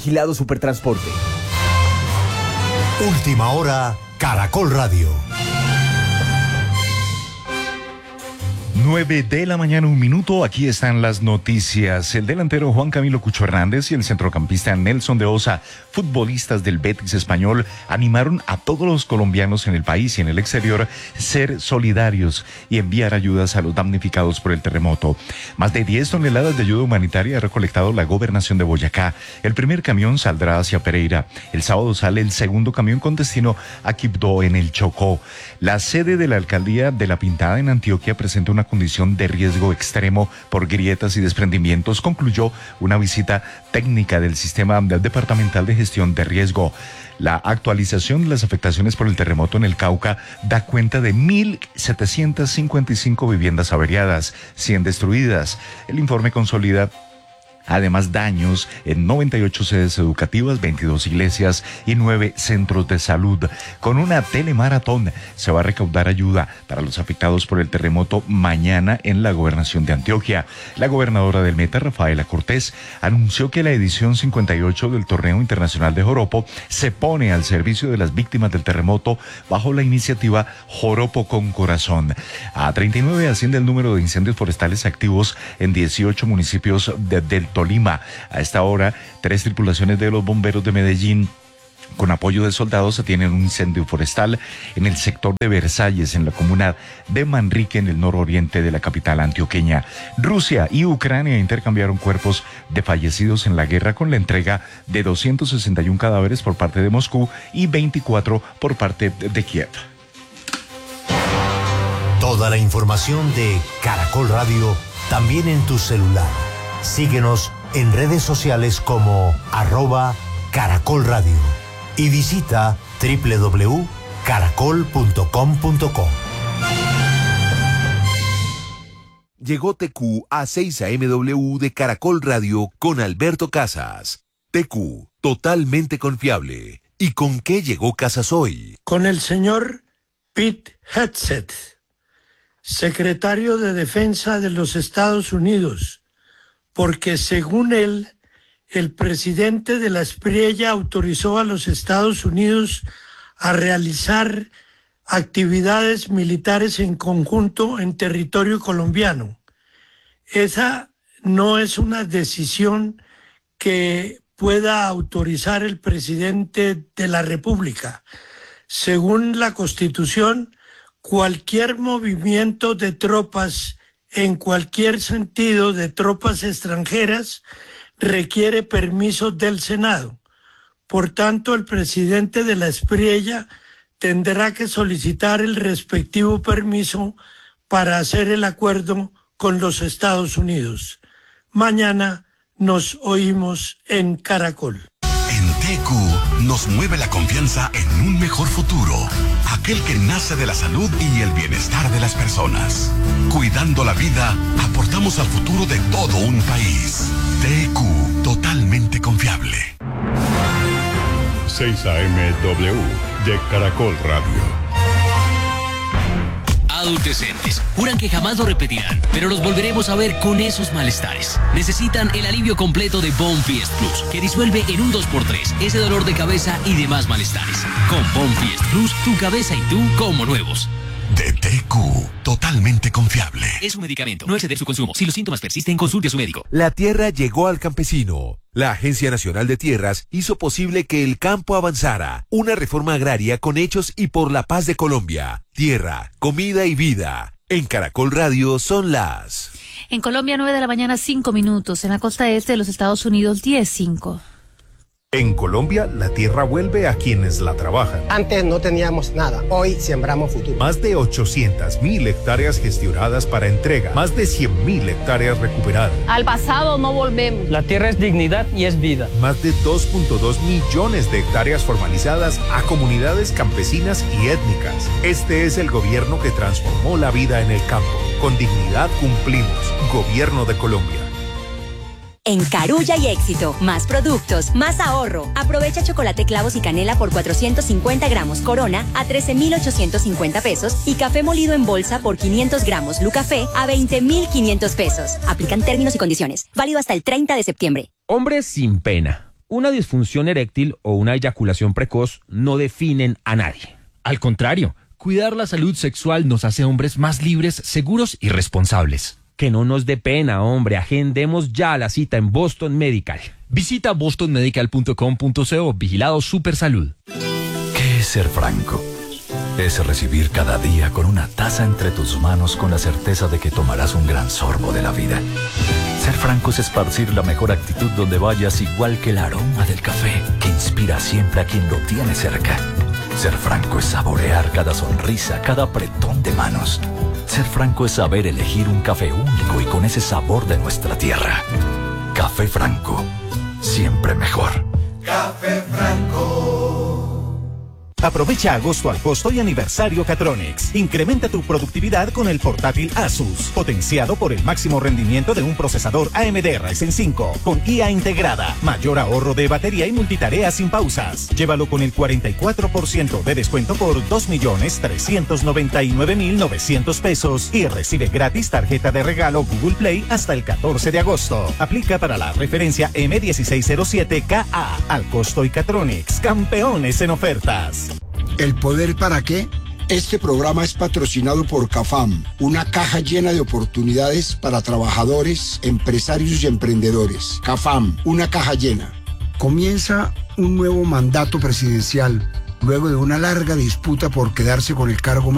Vigilado Supertransporte. Última hora, Caracol Radio. 9 de la mañana, 1 minuto. Aquí están las noticias. El delantero Juan Camilo Cucho Hernández y el centrocampista Nelson de Osa, futbolistas del Betis español, animaron a todos los colombianos en el país y en el exterior ser solidarios y enviar ayudas a los damnificados por el terremoto. Más de 10 toneladas de ayuda humanitaria ha recolectado la gobernación de Boyacá. El primer camión saldrá hacia Pereira. El sábado sale el segundo camión con destino a Quibdó, en el Chocó. La sede de la alcaldía de La Pintada en Antioquia presenta una condición de riesgo extremo por grietas y desprendimientos. Concluyó una visita técnica del sistema departamental de gestión de riesgo. La actualización de las afectaciones por el terremoto en el Cauca da cuenta de 1.755 viviendas averiadas, 100 destruidas. El informe consolida además daños en 98 sedes educativas, 22 iglesias y 9 centros de salud. Con una telemaratón se va a recaudar ayuda para los afectados por el terremoto mañana en la gobernación de Antioquia. La gobernadora del Meta, Rafaela Cortés, anunció que la edición 58 del Torneo Internacional de Joropo se pone al servicio de las víctimas del terremoto bajo la iniciativa Joropo con Corazón. A 39 asciende el número de incendios forestales activos en 18 municipios del Tolima. A esta hora, 3 tripulaciones de los bomberos de Medellín, con apoyo de soldados, atienden un incendio forestal en el sector de Versalles, en la comuna de Manrique, en el nororiente de la capital antioqueña. Rusia y Ucrania intercambiaron cuerpos de fallecidos en la guerra con la entrega de 261 cadáveres por parte de Moscú y 24 por parte de Kiev. Toda la información de Caracol Radio también en tu celular. Síguenos en redes sociales como @Caracol Radio y visita www.caracol.com.co. Llegó TQ a 6 AM de Caracol Radio con Alberto Casas. TQ, totalmente confiable. ¿Y con qué llegó Casas hoy? Con el señor Pete Hegseth, secretario de Defensa de los Estados Unidos, porque según él, el presidente de la Espriella autorizó a los Estados Unidos a realizar actividades militares en conjunto en territorio colombiano. Esa no es una decisión que pueda autorizar el presidente de la República. Según la Constitución, cualquier movimiento de tropas en cualquier sentido de tropas extranjeras requiere permiso del Senado. Por tanto, el presidente de la Espriella tendrá que solicitar el respectivo permiso para hacer el acuerdo con los Estados Unidos. Mañana nos oímos en Caracol. En TQ nos mueve la confianza en un mejor futuro, aquel que nace de la salud y el bienestar de las personas. Cuidando la vida, aportamos al futuro de todo un país. TQ, totalmente confiable. 6 AMW de Caracol Radio. Adultecentes juran que jamás lo repetirán, pero los volveremos a ver con esos malestares. Necesitan el alivio completo de Bonfiest Plus, que disuelve en un 2x3 ese dolor de cabeza y demás malestares. Con Bonfiest Plus, tu cabeza y tú como nuevos. De TQ, totalmente confiable. Es un medicamento, no exceder su consumo. Si los síntomas persisten, consulte a su médico. La tierra llegó al campesino. La Agencia Nacional de Tierras hizo posible que el campo avanzara. Una reforma agraria con hechos y por la paz de Colombia. Tierra, comida y vida. En Caracol Radio son las... En Colombia, 9 de la mañana, 5 minutos. En la costa este de los Estados Unidos, 10:05. En Colombia, la tierra vuelve a quienes la trabajan. Antes no teníamos nada, hoy sembramos futuro. Más de 800.000 hectáreas gestionadas para entrega, más de 100.000 hectáreas recuperadas. Al pasado no volvemos. La tierra es dignidad y es vida. Más de 2.2 millones de hectáreas formalizadas a comunidades campesinas y étnicas. Este es el gobierno que transformó la vida en el campo. Con dignidad cumplimos. Gobierno de Colombia. En Carulla y Éxito, más productos, más ahorro. Aprovecha chocolate clavos y canela por 450 gramos Corona a 13,850 pesos y café molido en bolsa por 500 gramos Lucafé a 20,500 pesos. Aplican términos y condiciones. Válido hasta el 30 de septiembre. Hombres sin pena. una disfunción eréctil o una eyaculación precoz no definen a nadie. Al contrario, cuidar la salud sexual nos hace hombres más libres, seguros y responsables. Que no nos dé pena, hombre, agendemos ya la cita en Boston Medical. Visita bostonmedical.com.co, vigilado Supersalud. ¿Qué es ser franco? Es recibir cada día con una taza entre tus manos con la certeza de que tomarás un gran sorbo de la vida. Ser franco es esparcir la mejor actitud donde vayas, igual que el aroma del café que inspira siempre a quien lo tiene cerca. Ser franco es saborear cada sonrisa, cada apretón de manos. Ser franco es saber elegir un café único y con ese sabor de nuestra tierra. Café Franco, siempre mejor. Café Franco. Aprovecha agosto al costo y aniversario Catronics. Incrementa tu productividad con el portátil Asus, potenciado por el máximo rendimiento de un procesador AMD Ryzen 5, con IA integrada, mayor ahorro de batería y multitarea sin pausas. Llévalo con el 44% de descuento por 2.399.900 pesos y recibe gratis tarjeta de regalo Google Play hasta el 14 de agosto. Aplica para la referencia M1607KA. Al costo y Catronics, campeones en ofertas. ¿El poder para qué? Este programa es patrocinado por CAFAM, una caja llena de oportunidades para trabajadores, empresarios y emprendedores. CAFAM, una caja llena. Comienza un nuevo mandato presidencial, luego de una larga disputa por quedarse con el cargo